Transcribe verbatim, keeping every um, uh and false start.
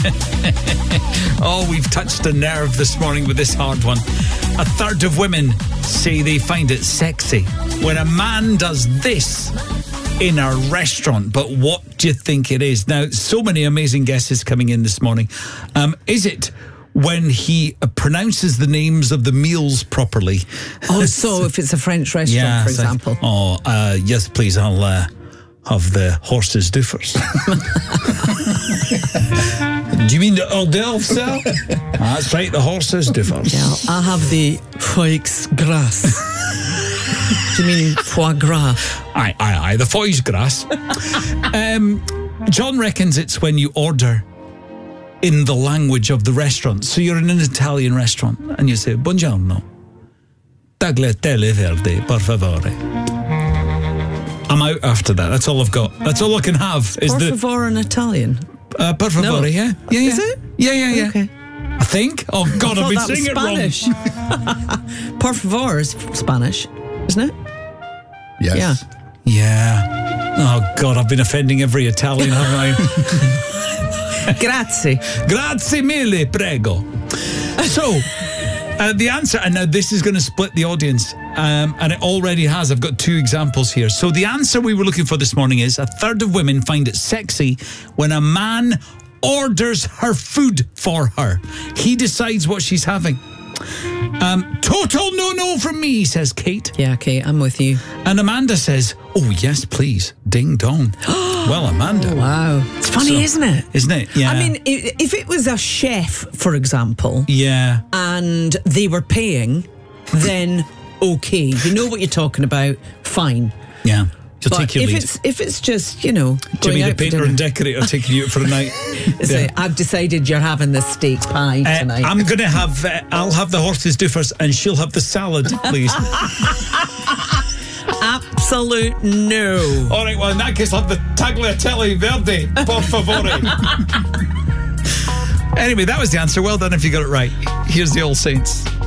Oh, we've touched a nerve this morning with this hard one. A third of women say they find it sexy when a man does this in a restaurant. But what do you think it is? Now, so many amazing guesses coming in this morning. Um, is it when he uh, pronounces the names of the meals properly? Oh, so if it's a French restaurant, yeah, for so, example. Oh, uh, yes, please, I'll uh, have the horses doofers. Do you mean the hors d'oeuvre, sir? That's right, the horses doofers. Yeah, I have the foie gras. Do you mean foie gras? Aye, aye, aye, the foie gras. um, John reckons it's when you order in the language of the restaurant. So you're in an Italian restaurant and you say, buongiorno, tagliatelle verde, per favore. I'm out after that. That's all I've got. That's all I can have. Is Por the favore in Italian. uh, per favore, No. yeah? Yeah, yeah. Is it? Yeah, yeah, yeah. Okay. I think. Oh, God, I I've been thought that was saying it wrong. Spanish. Por favor is Spanish, isn't it? Yes. Yeah. Yeah. Oh, God, I've been offending every Italian, haven't I? Grazie. Grazie mille, prego. So, uh, the answer, and now this is going to split the audience, um, and it already has. I've got two examples here. So the answer we were looking for this morning is a third of women find it sexy when a man orders her food for her. He decides what she's having. Um, total no-no from me, says Kate. Yeah, okay, I'm with you. And Amanda says, oh, yes, please. Ding dong. Well, Amanda. Wow. It's funny, So- isn't it? Isn't it? Yeah. I mean, i- if it was a chef, for example, yeah. and they were paying, then okay. You know what you're talking about, fine. Yeah. You'll But take your if lead. it's if it's just, you know, Jimmy going the out for painter dinner, and decorator taking you out for a night. say, Yeah. I've decided you're having the steak pie Uh, tonight. I'm going to have, uh, I'll have the horses doofers and she'll have the salad, please. Absolute no. All right, well, in that case, I'll have the tagliatelle verde, por favore. Anyway, that was the answer. Well done if you got it right. Here's the All Saints.